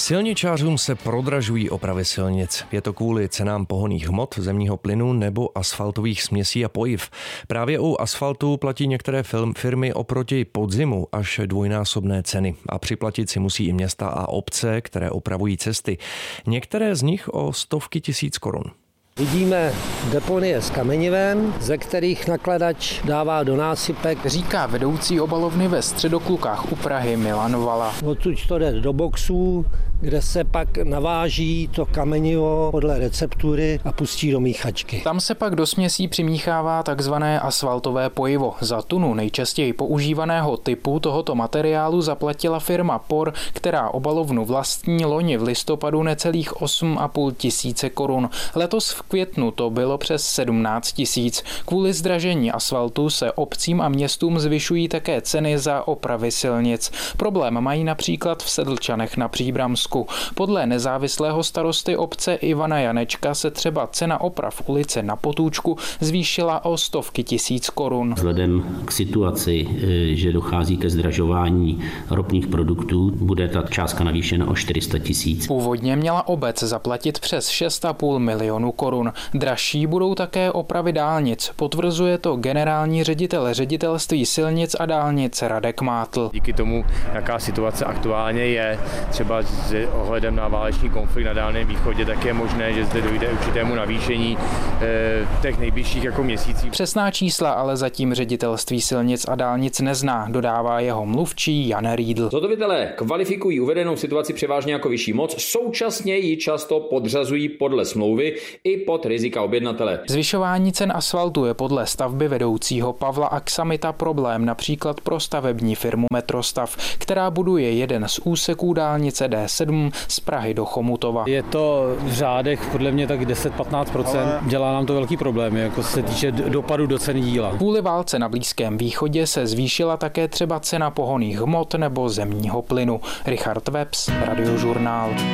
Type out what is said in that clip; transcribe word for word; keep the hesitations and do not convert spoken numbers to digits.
Silničářům se prodražují opravy silnic. Je to kvůli cenám pohonných hmot, zemního plynu nebo asfaltových směsí a pojiv. Právě u asfaltu platí některé firmy oproti podzimu až dvojnásobné ceny a připlatit si musí i města a obce, které opravují cesty. Některé z nich o stovky tisíc korun. Vidíme deponie s kamenivem, ze kterých nakladač dává do násypek. Říká vedoucí obalovny ve Středoklukách u Prahy Milan Vala. Odsud to jde do boxů, kde se pak naváží to kamenivo podle receptury a pustí do míchačky. Tam se pak do směsí přimíchává takzvané asfaltové pojivo. Za tunu nejčastěji používaného typu tohoto materiálu zaplatila firma Por, která obalovnu vlastní, loni v listopadu necelých osm a půl tisíce korun. Letos v květnu to bylo přes sedmnáct tisíc. Kvůli zdražení asfaltu se obcím a městům zvyšují také ceny za opravy silnic. Problém mají například v Sedlčanech na Příbramsku. Podle nezávislého starosty obce Ivana Janečka se třeba cena oprav ulice Na Potůčku zvýšila o stovky tisíc korun. Vzhledem k situaci, že dochází ke zdražování ropných produktů, bude ta částka navýšena o čtyři sta tisíc. Původně měla obec zaplatit přes šest a půl milionu korun. Dražší budou také opravy dálnic. Potvrzuje to generální ředitel ředitelství silnic a dálnic Radek Mátl. Díky tomu, jaká situace aktuálně je, třeba s ohledem na válečný konflikt na Dálném východě, tak je možné, že zde dojde určitému navýšení v těch nejbližších jako měsících. Přesná čísla ale zatím ředitelství silnic a dálnic nezná, dodává jeho mluvčí Jan Riedl. Zhotovitelé kvalifikují uvedenou situaci převážně jako vyšší moc, současně ji často podřazují podle smlouvy i pod rizika objednatele. Zvyšování cen asfaltu je podle stavby vedoucího Pavla Aksamita problém například pro stavební firmu Metrostav, která buduje jeden z úseků dálnice D sedm z Prahy do Chomutova. Je to v řádech podle mě tak deset až patnáct procent. Dělá nám to velký problém, jako se týče dopadu do ceny díla. Kvůli válce na Blízkém východě se zvýšila také třeba cena pohonných hmot nebo zemního plynu. Richard Webs, Radiožurnál.